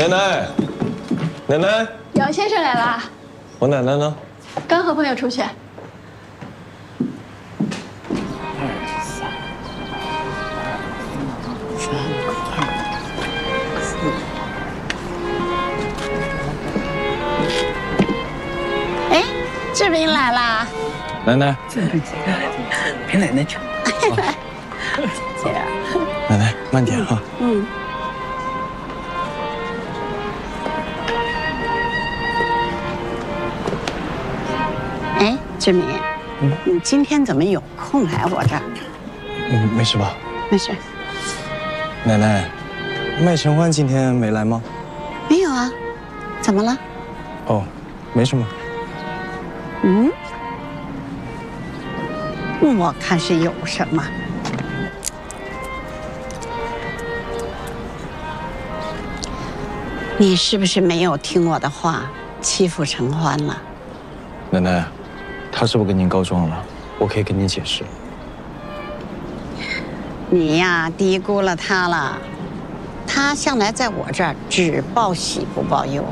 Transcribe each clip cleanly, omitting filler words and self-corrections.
奶奶，奶奶， 姚先生来啦。 我奶奶呢？ 刚和朋友出去。哎，志明来啦。 奶奶， 陪奶奶去。 姐， 奶奶慢点哈。 嗯。哎，志明，你今天怎么有空来我这儿？ 没事吧？ 没事。 奶奶，麦承欢今天没来吗？ 没有啊，怎么了？ 哦，没什么。 我看是有什么。你是不是没有听我的话，欺负承欢了？ 奶奶，他是不是跟您告状了？我可以跟您解释。 你呀，低估了他了。他向来在我这儿只报喜不报忧。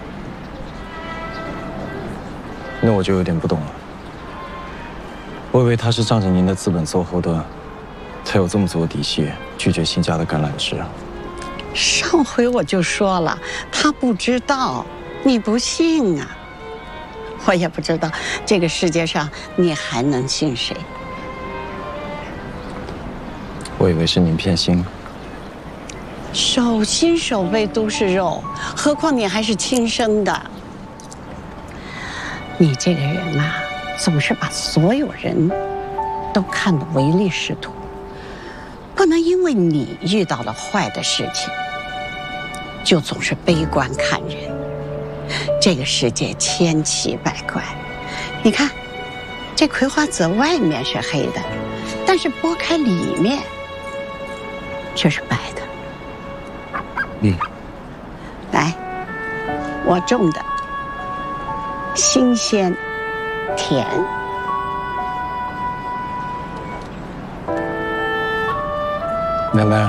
那我就有点不懂了。我以为他是仗着您的资本做后盾，才有这么足的底气拒绝新家的橄榄枝。 上回我就说了，他不知道，你不信啊。我也不知道这个世界上你还能信谁。 我以为是您偏心。 手心手背都是肉，何况你还是亲生的。你这个人啊，总是把所有人都看得唯利是图，不能因为你遇到了坏的事情，就总是悲观看人。这个世界千奇百怪，你看，这葵花籽外面是黑的，但是剥开里面却是白的。来，我种的新鲜甜。 奶奶，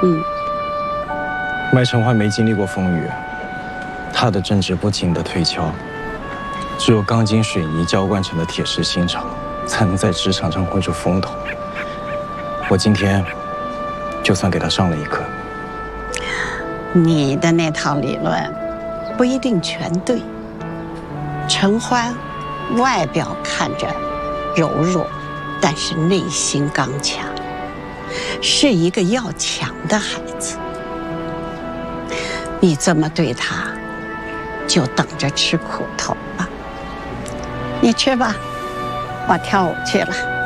麦承欢没经历过风雨，他的政治不经得推敲，只有钢筋水泥浇灌成的铁石心肠，才能在职场上混出风头。我今天就算给他上了一课。 你的那套理论不一定全对。承欢外表看着柔弱，但是内心刚强，是一个要强的孩子。你这么对他，就等着吃苦头吧。你吃吧，我跳舞去了。